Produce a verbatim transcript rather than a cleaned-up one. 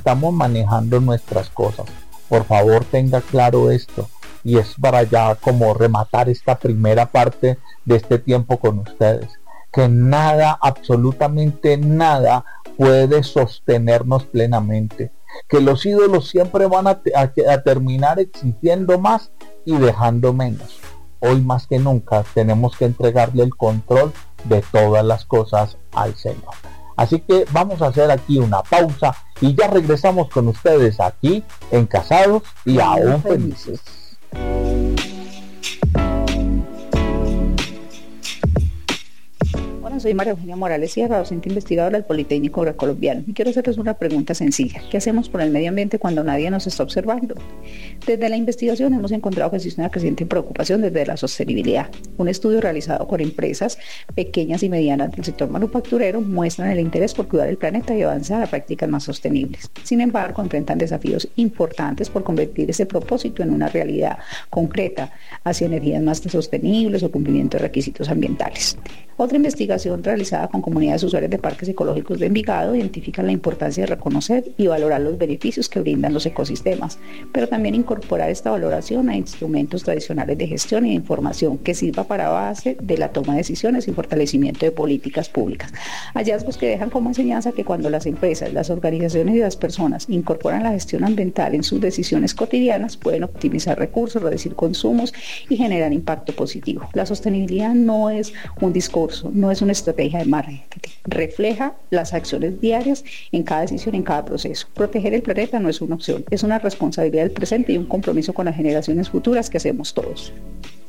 estamos manejando nuestras cosas. Por favor, tenga claro esto. Y es para ya como rematar esta primera parte de este tiempo con ustedes. Que nada, absolutamente nada, puede sostenernos plenamente. Que los ídolos siempre van a, te- a, a terminar exigiendo más y dejando menos. Hoy más que nunca tenemos que entregarle el control de todas las cosas al Señor. Así que vamos a hacer aquí una pausa y ya regresamos con ustedes aquí en Casados y Aún Felices. Hola, soy María Eugenia Morales Sierra, docente investigadora del Politécnico Colombiano, y quiero hacerles una pregunta sencilla. ¿Qué hacemos por el medio ambiente cuando nadie nos está observando? Desde la investigación hemos encontrado que existe una creciente preocupación desde la sostenibilidad. Un estudio realizado con empresas pequeñas y medianas del sector manufacturero muestran el interés por cuidar el planeta y avanzar a prácticas más sostenibles. Sin embargo, enfrentan desafíos importantes por convertir ese propósito en una realidad concreta hacia energías más sostenibles o cumplimiento de requisitos ambientales. Otra investigación realizada con comunidades usuarias de parques ecológicos de Envigado identifica la importancia de reconocer y valorar los beneficios que brindan los ecosistemas, pero también incorporar esta valoración a instrumentos tradicionales de gestión y de información que sirva para base de la toma de decisiones y fortalecimiento de políticas públicas. Hallazgos que dejan como enseñanza que cuando las empresas, las organizaciones y las personas incorporan la gestión ambiental en sus decisiones cotidianas, pueden optimizar recursos, reducir consumos y generar impacto positivo. La sostenibilidad no es un discurso, no es una estrategia de marketing, refleja las acciones diarias en cada decisión, en cada proceso. Proteger el planeta no es una opción, es una responsabilidad del presente y un compromiso con las generaciones futuras que hacemos todos.